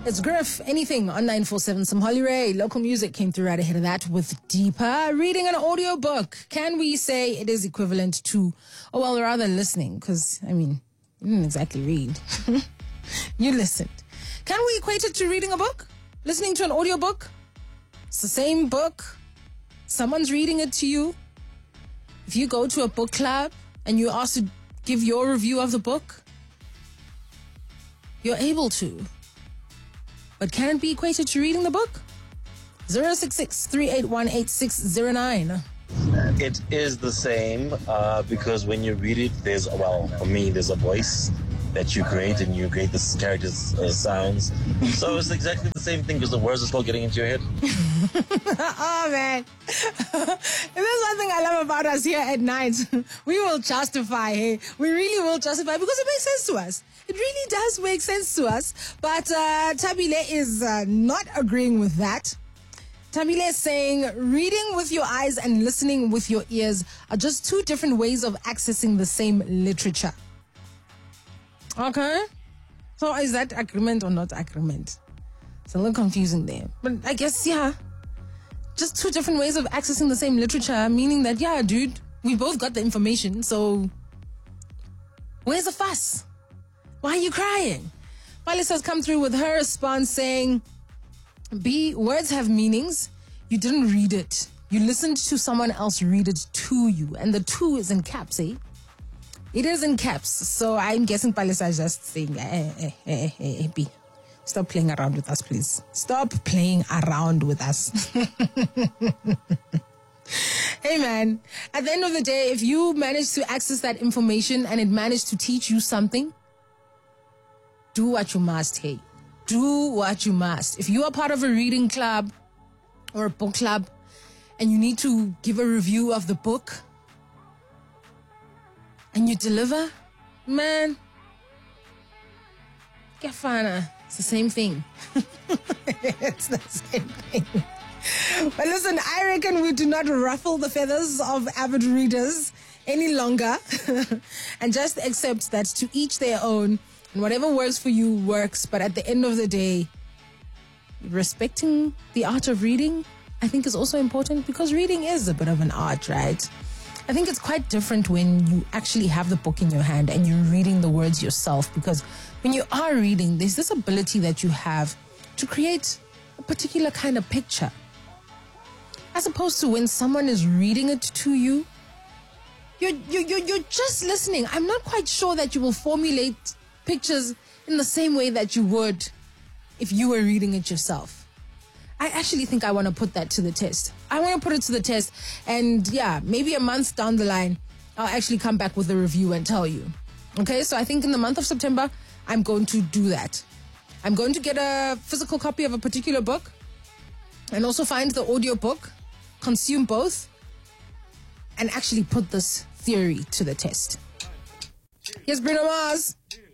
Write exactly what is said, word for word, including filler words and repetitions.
It's Griff, anything on nine four seven. Some Holly Ray. Local music came through right ahead of that with Deeper. Reading an audio book. Can we say it is equivalent to, oh, well, rather listening? Because, I mean, you didn't exactly read. You listened. Can we equate it to reading a book? Listening to an audio book? It's the same book. Someone's reading it to you. If you go to a book club and you're asked to give your review of the book, you're able to. But can it be equated to reading the book? zero six six, three eight one, eight six zero nine. It is the same uh, because when you read it, there's, well, for me, there's a voice that you create and you create this character's uh, sounds. So it's exactly the same thing because the words are still getting into your head. Oh, man. And that's one thing I love about us here at night. We will justify, hey? We really will justify because it makes sense to us. It really does make sense to us. But uh, Tabile is uh, not agreeing with that. Tabile is saying reading with your eyes and listening with your ears are just two different ways of accessing the same literature. Okay. So is that agreement or not agreement? It's a little confusing there. But I guess, yeah. Just two different ways of accessing the same literature, meaning that, yeah, dude, we both got the information, so where's the fuss? Why are you crying? Palis has come through with her response saying, B, words have meanings. You didn't read it. You listened to someone else read it to you. And the two is in caps, eh? It is in caps. So I'm guessing Palis is just saying, eh, eh, eh, eh, eh, B, stop playing around with us, please. Stop playing around with us. Hey, man, at the end of the day, if you manage to access that information and it managed to teach you something, do what you must, hey. Do what you must. If you are part of a reading club or a book club and you need to give a review of the book and you deliver, man, Kafana, it's the same thing. It's the same thing. But listen, I reckon we do not ruffle the feathers of avid readers any longer and just accept that to each their own. And whatever works for you works. But at the end of the day, respecting the art of reading, I think is also important because reading is a bit of an art, right? I think it's quite different when you actually have the book in your hand and you're reading the words yourself, because when you are reading, there's this ability that you have to create a particular kind of picture. As opposed to when someone is reading it to you, you're, you're, you're, you're just listening. I'm not quite sure that you will formulate pictures in the same way that you would if you were reading it yourself. I actually think I want to put that to the test. I want to put it to the test, and yeah, maybe a month down the line, I'll actually come back with a review and tell you. Okay, so I think in the month of September, I'm going to do that. I'm going to get a physical copy of a particular book and also find the audio book, consume both, and actually put this theory to the test. Yes, Bruno Mars.